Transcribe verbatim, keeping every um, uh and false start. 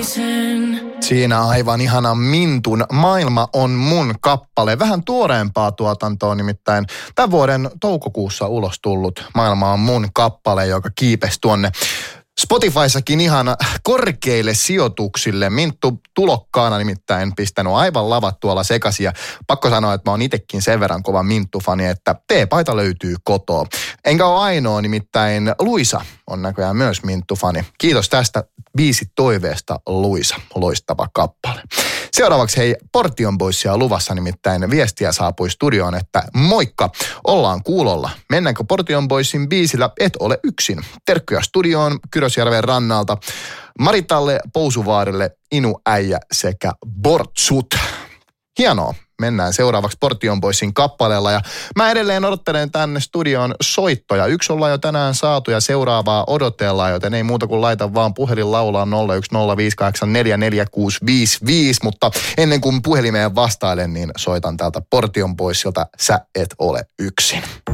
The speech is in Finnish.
Siinä aivan ihana Mintun Maailma on mun kappale. Vähän tuoreempaa tuotantoa, nimittäin tämän vuoden toukokuussa ulos tullut Maailma on mun kappale, joka kiipesi tuonne Spotifyssakin ihan korkeille sijoituksille. Minttu tulokkaana nimittäin pistänyt aivan lavat tuolla sekaisin. Ja pakko sanoa, että mä oon itekin sen verran kova Minttu-fani, että T-paita löytyy kotoa. Enkä ole ainoa, nimittäin Luisa on näköjään myös Minttu-fani. Kiitos tästä biisitoiveesta, Luisa. Loistava kappale. Seuraavaksi hei, Portion Boysia luvassa, nimittäin viestiä saapui studioon, että moikka, ollaan kuulolla. Mennäänkö Portion Boysin biisillä Et ole yksin? Terkkuja studioon Kyrösjärven rannalta, Maritalle, Pousuvaarille, Inu Äijä sekä Bortsut. Hienoa. Mennään seuraavaksi Portion Boysin kappaleella ja mä edelleen odottelen tänne studioon soittoja. Yksi ollaan jo tänään saatu ja seuraavaa odotellaan, joten ei muuta kuin laita vaan puhelin laulaa nolla yksi nolla viisi kahdeksan neljä neljä kuusi viisi viisi, mutta ennen kuin puhelimeen vastailen, niin soitan täältä Portion Boysilta Sä et ole yksin.